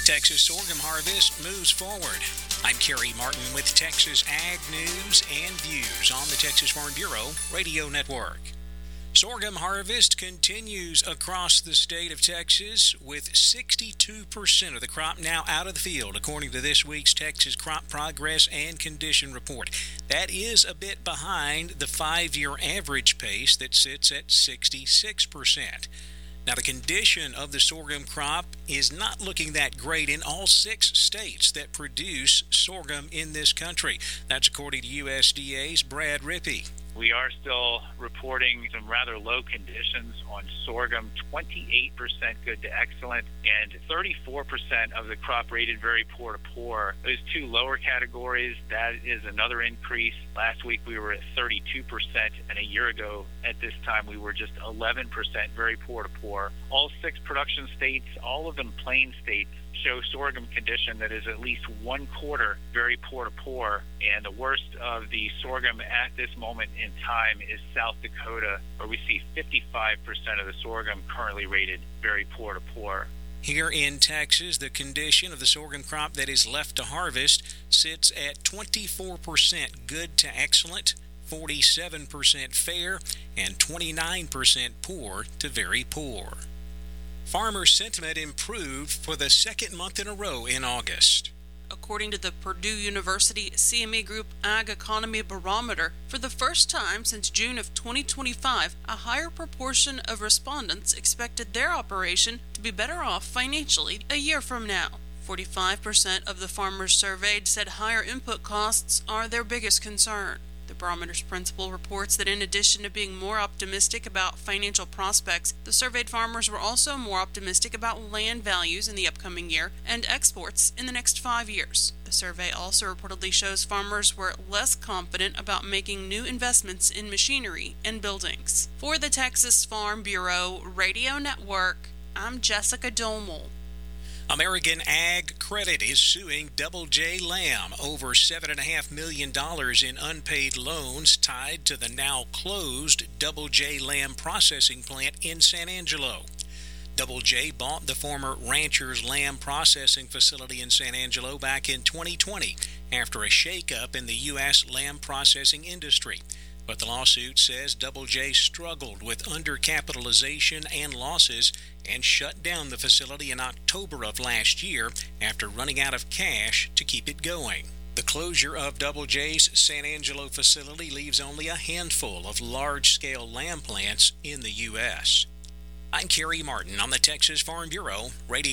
Texas sorghum harvest moves forward. I'm Kerry Martin with Texas Ag News and Views on the Texas Farm Bureau Radio Network. Sorghum harvest continues across the state of Texas, with 62% of the crop now out of the field, according to this week's Texas Crop Progress and Condition Report. That is a bit behind the 5-year average pace that sits at 66%. Now, the condition of the sorghum crop is not looking that great in all 6 states that produce sorghum in this country. That's according to USDA's Brad Rippey. We are still reporting some rather low conditions on sorghum, 28% good to excellent, and 34% of the crop rated very poor to poor. Those 2 lower categories, that is another increase. Last week we were at 32%, and a year ago at this time we were just 11% very poor to poor. All 6 production states, all of them plain states, show sorghum condition that is at least 1/4 very poor to poor, and the worst of the sorghum at this moment in time is South Dakota, where we see 55% of the sorghum currently rated very poor to poor. Here in Texas, the condition of the sorghum crop that is left to harvest sits at 24% good to excellent, 47% fair, and 29% poor to very poor. Farmer sentiment improved for the second month in a row in August. According to the Purdue University CME Group Ag Economy Barometer, for the first time since June of 2025, a higher proportion of respondents expected their operation to be better off financially a year from now. 45% of the farmers surveyed said higher input costs are their biggest concern. The barometer's principal reports that in addition to being more optimistic about financial prospects, the surveyed farmers were also more optimistic about land values in the upcoming year and exports in the next 5 years. The survey also reportedly shows farmers were less confident about making new investments in machinery and buildings. For the Texas Farm Bureau Radio Network, I'm Jessica Domel. American Ag Credit is suing Double J Lamb over $7.5 million in unpaid loans tied to the now closed Double J Lamb processing plant in San Angelo. Double J bought the former Ranchers Lamb processing facility in San Angelo back in 2020 after a shakeup in the U.S. lamb processing industry. But the lawsuit says Double J struggled with undercapitalization and losses and shut down the facility in October of last year after running out of cash to keep it going. The closure of Double J's San Angelo facility leaves only a handful of large-scale lamb plants in the U.S. I'm Kerry Martin on the Texas Farm Bureau Radio.